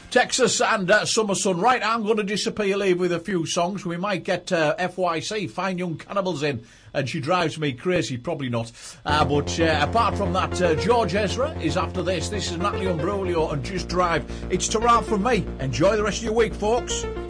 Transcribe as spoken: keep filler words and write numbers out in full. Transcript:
Texas and uh, Summer Sun. Right, I'm going to disappear leave with a few songs. We might get uh, F Y C, Fine Young Cannibals in, and She Drives Me Crazy. Probably not. Uh, but uh, apart from that, uh, George Ezra is after this. This is Natalie Imbruglia and Just Drive. It's ta-ra from me. Enjoy the rest of your week, folks.